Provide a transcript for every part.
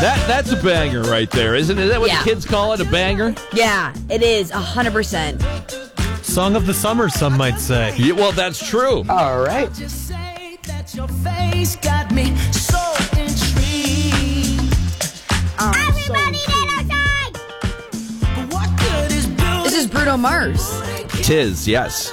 That's a banger right there, isn't it? Is that what the kids call it, a banger? Yeah, it is 100%. Song of the summer, some might say. Yeah, well, that's true. All right. Just say that your face got me so intrigued. Everybody outside! But what good is beauty? This is Bruno Mars. Tis, yes.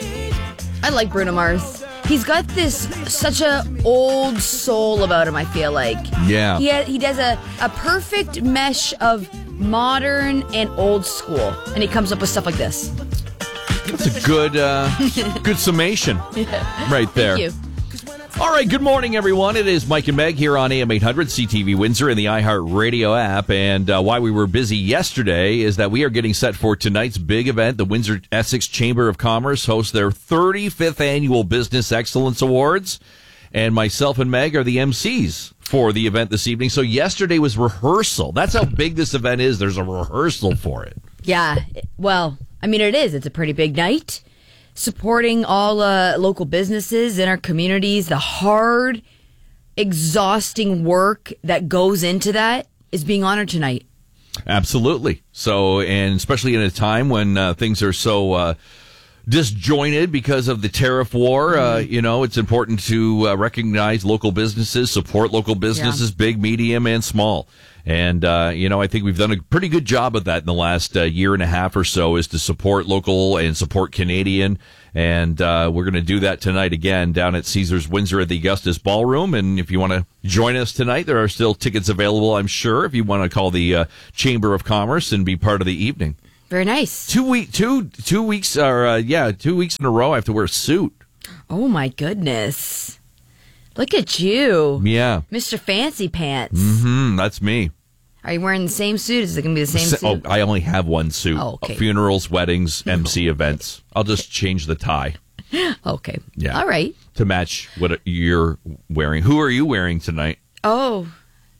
I like Bruno Mars. He's got such a old soul about him, I feel like. Yeah. He does a perfect mesh of modern and old school. And he comes up with stuff like this. That's a good good summation right there. Thank you. All right, good morning, everyone. It is Mike and Meg here on AM 800 CTV Windsor and the iHeartRadio app. And why we were busy yesterday is that we are getting set for tonight's big event. The Windsor Essex Chamber of Commerce hosts their 35th annual Business Excellence Awards. And myself and Meg are the MCs for the event this evening. So yesterday was rehearsal. That's how big this event is. There's a rehearsal for it. Yeah, well, I mean, it is. It's a pretty big night. Supporting all local businesses in our communities. The hard, exhausting work that goes into that is being honored tonight. Absolutely. So, and especially in a time when things are so disjointed because of the tariff war, it's important to recognize local businesses, support local businesses, big, medium, and small. And, I think we've done a pretty good job of that in the last year and a half or so, is to support local and support Canadian. And we're going to do that tonight again down at Caesars Windsor at the Augustus Ballroom. And if you want to join us tonight, there are still tickets available, I'm sure, if you want to call the Chamber of Commerce and be part of the evening. Very nice. 2 weeks in a row I have to wear a suit. Oh, my goodness. Look at you. Yeah. Mr. Fancy Pants. That's me. Are you wearing the same suit? Is it going to be the same suit? Oh, I only have one suit. Oh, okay. Funerals, weddings, MC events. I'll just change the tie. Okay. Yeah. All right. To match what you're wearing. Who are you wearing tonight? Oh,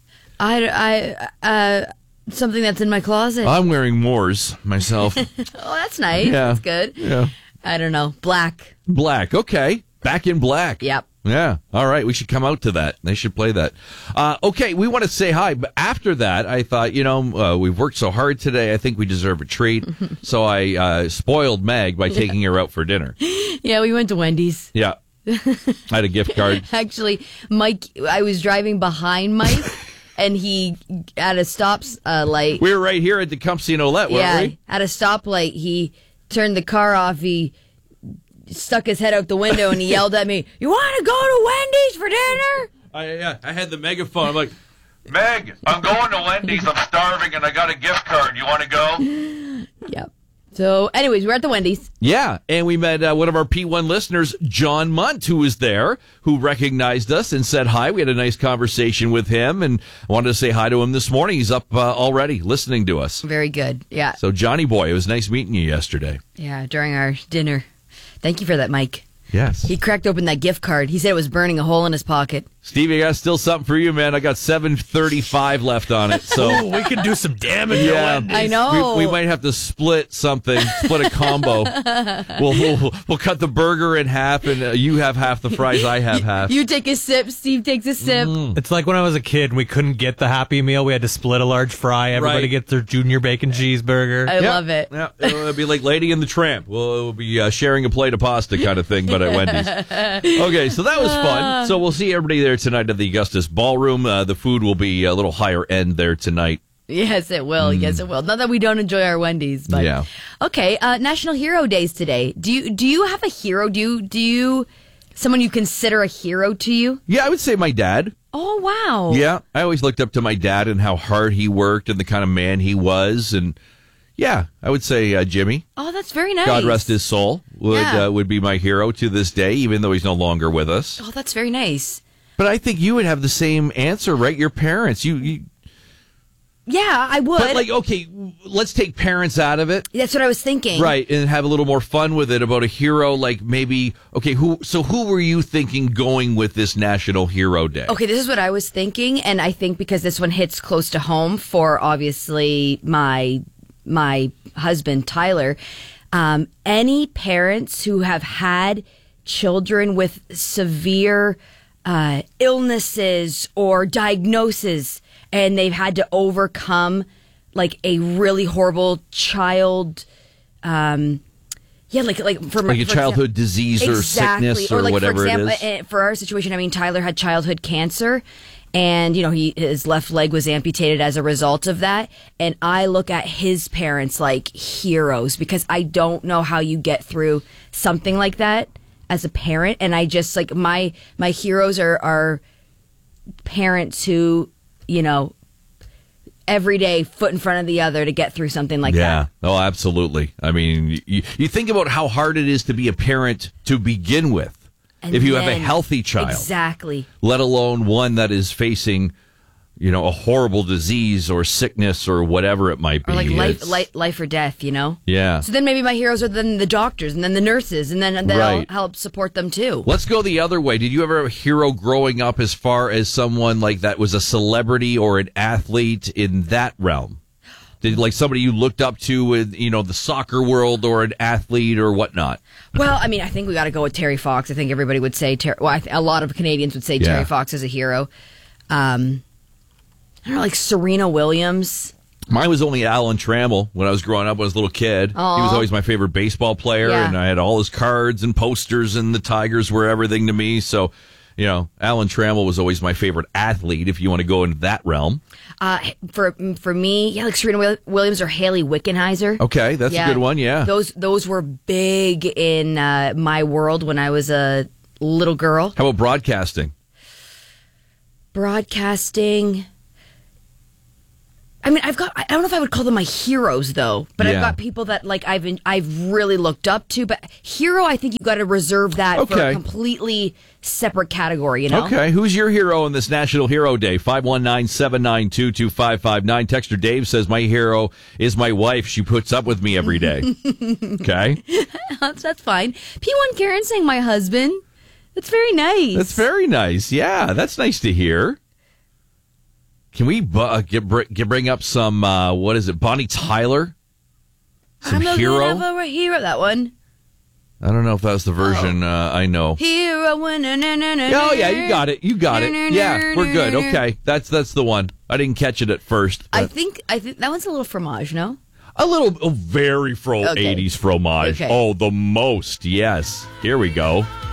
something that's in my closet. I'm wearing Moors myself. Oh, that's nice. Yeah. That's good. Yeah. I don't know. Black. Black. Okay. Back in black. Yep. Yeah. All right. We should come out to that. They should play that. Okay. We want to say hi. But after that, I thought, we've worked so hard today. I think we deserve a treat. So I spoiled Meg by taking her out for dinner. Yeah, we went to Wendy's. Yeah. I had a gift card. Actually, I was driving behind Mike, and he, at a light. We were right here at the Tecumseh and Olette, weren't we? At a stoplight, he turned the car off. He stuck his head out the window and he yelled at me, "You want to go to Wendy's for dinner?" I had the megaphone. I'm like, Meg, I'm going to Wendy's. I'm starving and I got a gift card. You want to go? Yep. So, anyways, we're at the Wendy's. Yeah, and we met one of our P1 listeners, John Munt, who was there, who recognized us and said hi. We had a nice conversation with him, and I wanted to say hi to him this morning. He's up already listening to us. Very good, yeah. So, Johnny boy, it was nice meeting you yesterday. Yeah, during our dinner. Thank you for that, Mike. Yes. He cracked open that gift card. He said it was burning a hole in his pocket. Stevie, I got still something for you, man. I got $7.35 left on it. So we could do some damage. Yeah, I know. We might have to split a combo. We'll cut the burger in half, and you have half the fries. I have half. You take a sip. Steve takes a sip. It's like when I was a kid and we couldn't get the Happy Meal. We had to split a large fry. Everybody gets their junior bacon cheeseburger. I love it. Yeah, it'll be like Lady and the Tramp. We'll be sharing a plate of pasta kind of thing, but at Wendy's. Okay, so that was fun. So we'll see everybody there tonight at the Augustus Ballroom. The food will be a little higher end there tonight. Yes, it will. Yes, it will. Not that we don't enjoy our Wendy's, but yeah. Okay. National Hero Days today. Do you have a hero? Do you someone you consider a hero to you? Yeah, I would say my dad. Oh wow. Yeah, I always looked up to my dad and how hard he worked and the kind of man he was, and yeah, I would say Jimmy. Oh, that's very nice. God rest his soul. Would be my hero to this day, even though he's no longer with us. Oh, that's very nice. But I think you would have the same answer, right? Your parents. You Yeah, I would. But like, okay, let's take parents out of it. That's what I was thinking. Right, and have a little more fun with it about a hero, like maybe, okay, who were you thinking going with this National Hero Day? Okay, this is what I was thinking, and I think because this one hits close to home for obviously my husband, Tyler, any parents who have had children with severe illnesses or diagnoses and they've had to overcome like a really horrible child. Like a childhood disease or sickness or like, whatever for example, it is. For our situation, I mean, Tyler had childhood cancer, and his left leg was amputated as a result of that. And I look at his parents like heroes because I don't know how you get through something like that as a parent. And I just like my heroes are parents who every day foot in front of the other to get through something like that. Yeah. Oh, absolutely. I mean, you think about how hard it is to be a parent to begin with. And if you have a healthy child. Exactly. Let alone one that is facing, a horrible disease or sickness or whatever it might be. Or like life or death, Yeah. So then maybe my heroes are then the doctors and then the nurses, and then I'll help support them too. Let's go the other way. Did you ever have a hero growing up as far as someone like that was a celebrity or an athlete in that realm? Did like somebody you looked up to in, the soccer world or an athlete or whatnot? Well, I mean, I think we got to go with Terry Fox. I think everybody would say a lot of Canadians would say Terry Fox is a hero. I don't know, like Serena Williams. Mine was only Alan Trammell when I was growing up when I was a little kid. Aww. He was always my favorite baseball player, and I had all his cards and posters, and the Tigers were everything to me. So, Alan Trammell was always my favorite athlete, if you want to go into that realm. For me, like Serena Williams or Haley Wickenheiser. Okay, that's a good one, yeah. Those were big in my world when I was a little girl. How about broadcasting? I mean, I don't know if I would call them my heroes though, but I've got people that like I've really looked up to. But hero, I think you've got to reserve that for a completely separate category. Okay, who's your hero on this National Hero Day? 519-792-2559. Texter Dave says my hero is my wife. She puts up with me every day. Okay, that's fine. P1 Karen saying my husband. That's very nice. That's very nice. Yeah, that's nice to hear. Can we bring up some, Bonnie Tyler? Some hero? I'm a hero, that one. I don't know if that was the version I know. Hero. Oh, yeah, you got it. Yeah, we're good. Okay, that's the one. I didn't catch it at first. I think that one's a little fromage, no? Very 80s fromage. Okay. Oh, the most, yes. Here we go.